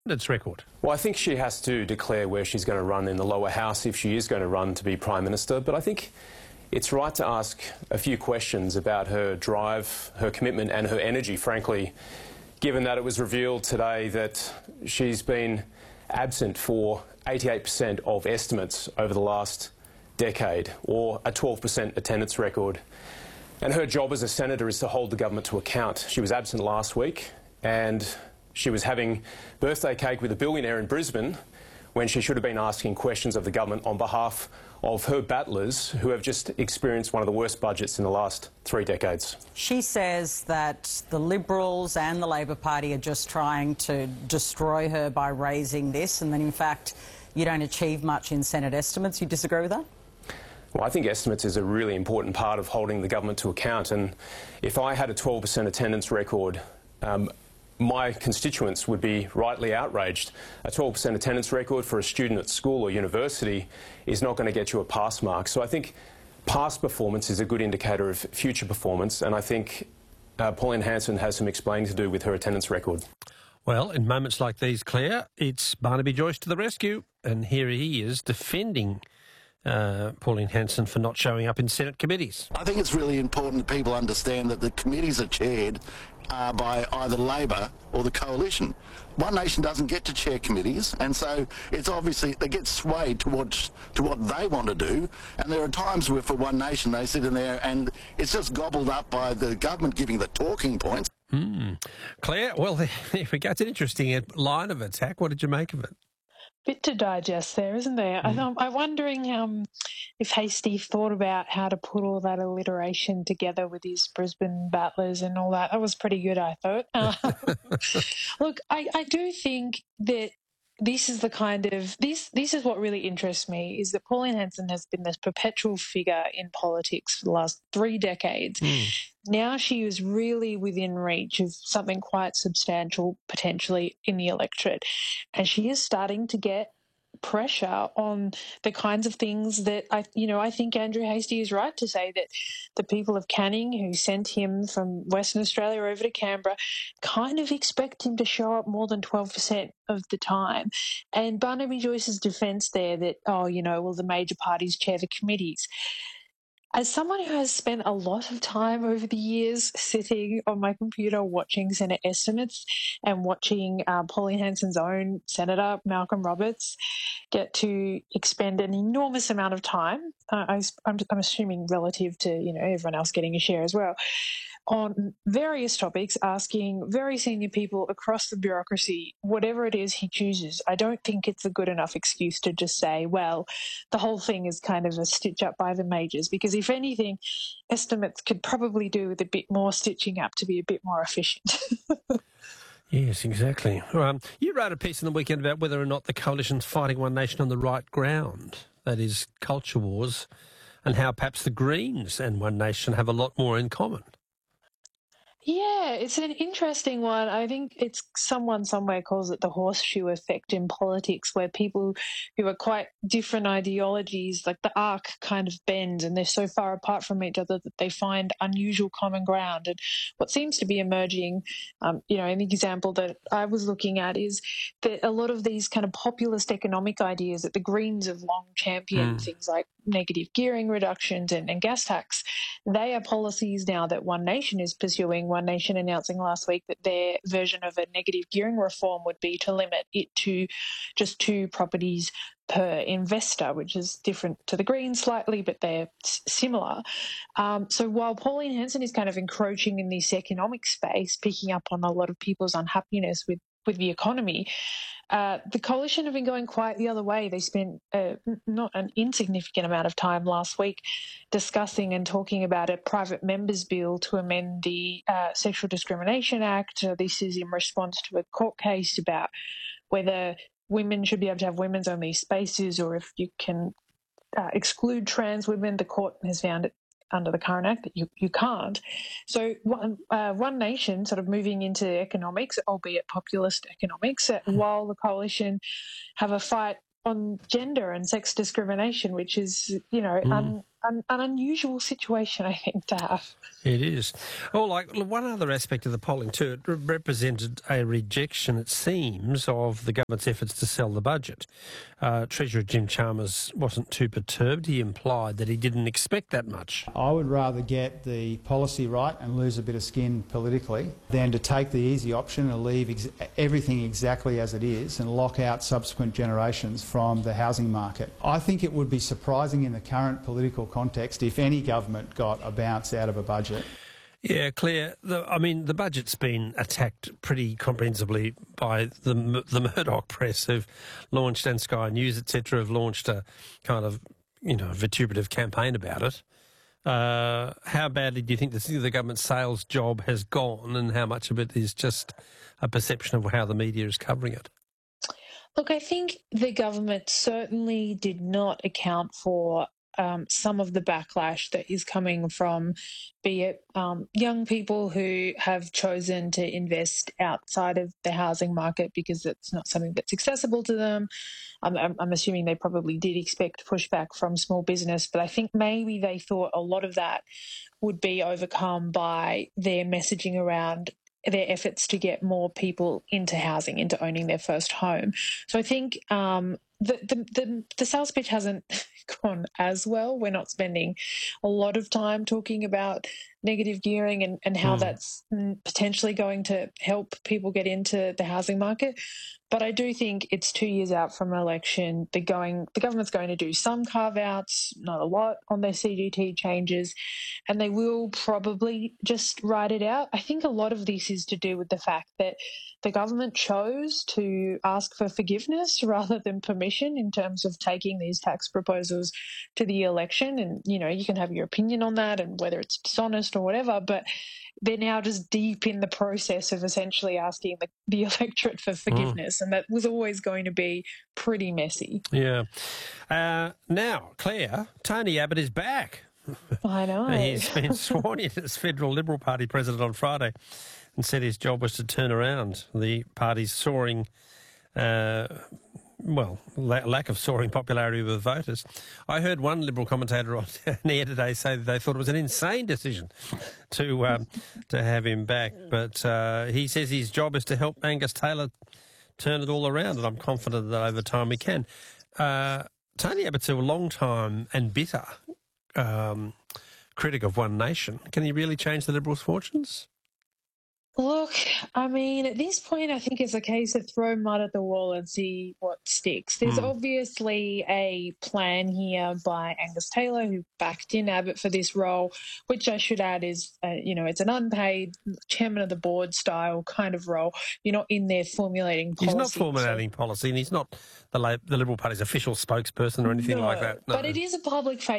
its record? Well, I think she has to declare where she's going to run in the lower house if she is going to run to be Prime Minister. But I think it's right to ask a few questions about her drive, her commitment and her energy, frankly, given that it was revealed today that she's been absent for 88% of estimates over the last decade, or a 12% attendance record. And her job as a senator is to hold the government to account. She was absent last week and she was having birthday cake with a billionaire in Brisbane when she should have been asking questions of the government on behalf of her battlers who have just experienced one of the worst budgets in the last 3 decades. She says that the Liberals and the Labor Party are just trying to destroy her by raising this, and that in fact you don't achieve much in Senate estimates. You disagree with that? Well, I think estimates is a really important part of holding the government to account, and if I had a 12% attendance record, my constituents would be rightly outraged. A 12% attendance record for a student at school or university is not going to get you a pass mark. So I think past performance is a good indicator of future performance, and I think Pauline Hanson has some explaining to do with her attendance record. Well, in moments like these, Claire, it's Barnaby Joyce to the rescue, and here he is defending Pauline Hanson for not showing up in Senate committees. I think it's really important that people understand that the committees are chaired by either Labor or the Coalition. One Nation doesn't get to chair committees, and so it's obviously they get swayed towards to what they want to do, and there are times where for One Nation they sit in there and it's just gobbled up by the government giving the talking points. Claire, well, there we go. It's an interesting line of attack. What did you make of it? Bit to digest there, isn't there? I'm wondering if Hastie thought about how to put all that alliteration together with his Brisbane battlers and all that. That was pretty good, I thought. Look, I do think that this is the kind of this is what really interests me, is that Pauline Hanson has been this perpetual figure in politics for the last 3 decades. Now she is really within reach of something quite substantial potentially in the electorate, and she is starting to get pressure on the kinds of things that I think Andrew Hastie is right to say that the people of Canning who sent him from Western Australia over to Canberra kind of expect him to show up more than 12% of the time. And Barnaby Joyce's defence there that, the major parties chair the committees. As someone who has spent a lot of time over the years sitting on my computer watching Senate estimates and watching Pauline Hanson's own Senator, Malcolm Roberts, get to expend an enormous amount of time, I'm assuming relative to everyone else getting a share as well, on various topics, asking very senior people across the bureaucracy whatever it is he chooses. I don't think it's a good enough excuse to just say, well, the whole thing is kind of a stitch up by the majors, because if anything, estimates could probably do with a bit more stitching up to be a bit more efficient. Yes, exactly. You wrote a piece in the weekend about whether or not the coalition's fighting One Nation on the right ground, that is, culture wars, and how perhaps the Greens and One Nation have a lot more in common. Yeah, it's an interesting one. I think it's someone somewhere calls it the horseshoe effect in politics, where people who are quite different ideologies, like the arc kind of bends and they're so far apart from each other that they find unusual common ground. And what seems to be emerging, an example that I was looking at is that a lot of these kind of populist economic ideas that the Greens have long championed, things like negative gearing reductions and gas tax, they are policies now that One Nation is pursuing. One Nation announcing last week that their version of a negative gearing reform would be to limit it to just 2 properties per investor, which is different to the Greens slightly, but they're similar. So while Pauline Hanson is kind of encroaching in this economic space, picking up on a lot of people's unhappiness with the economy, the coalition have been going quite the other way. They spent not an insignificant amount of time last week discussing and talking about a private members bill to amend the Sexual Discrimination Act. This is in response to a court case about whether women should be able to have women's only spaces, or if you can exclude trans women. The court has found it under the current act that you can't. So One Nation sort of moving into economics, albeit populist economics, while the coalition have a fight on gender and sex discrimination, which is, an unusual situation, I think, to have. It is. Oh, like one other aspect of the polling too, it represented a rejection, it seems, of the government's efforts to sell the budget. Treasurer Jim Chalmers wasn't too perturbed. He implied that he didn't expect that much. I would rather get the policy right and lose a bit of skin politically than to take the easy option and leave everything exactly as it is and lock out subsequent generations from the housing market. I think it would be surprising in the current political context if any government got a bounce out of a budget. Yeah, Claire, the budget's been attacked pretty comprehensively by the Murdoch press who've launched, and Sky News, etc., have launched a kind of, vituperative campaign about it. How badly do you think the government's sales job has gone, and how much of it is just a perception of how the media is covering it? Look, I think the government certainly did not account for some of the backlash that is coming from, be it young people who have chosen to invest outside of the housing market because it's not something that's accessible to them. I'm assuming they probably did expect pushback from small business, but I think maybe they thought a lot of that would be overcome by their messaging around their efforts to get more people into housing, into owning their first home. So I think the sales pitch hasn't gone as well. We're not spending a lot of time talking about negative gearing and how that's potentially going to help people get into the housing market. But I do think it's 2 years out from an election. The government's going to do some carve-outs, not a lot, on their CGT changes, and they will probably just write it out. I think a lot of this is to do with the fact that the government chose to ask for forgiveness rather than permission in terms of taking these tax proposals to the election. And, you can have your opinion on that and whether it's dishonest or whatever, but they're now just deep in the process of essentially asking the electorate for forgiveness. And that was always going to be pretty messy. Yeah. Now, Claire, Tony Abbott is back. I know. He's been sworn in as Federal Liberal Party president on Friday and said his job was to turn around the party's soaring, lack of soaring popularity with voters. I heard one Liberal commentator on air today say that they thought it was an insane decision to have him back. But he says his job is to help Angus Taylor turn it all around, and I'm confident that over time we can. Tony Abbott's a long time and bitter critic of One Nation. Can he really change the Liberals' fortunes? Look, at this point, I think it's a case of throw mud at the wall and see what sticks. There's obviously a plan here by Angus Taylor, who backed in Abbott for this role, which I should add is, it's an unpaid chairman of the board style kind of role. You're not in there formulating policy. He's not formulating policy, and he's not the Liberal Party's official spokesperson or anything like that. No. But it is a public face.